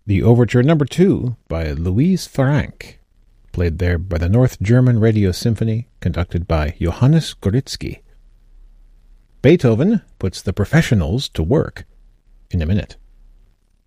the Overture Number 2 by Louise Franck, played there by the North German Radio Symphony, conducted by Johannes Goritzky. Beethoven puts the professionals to work in a minute.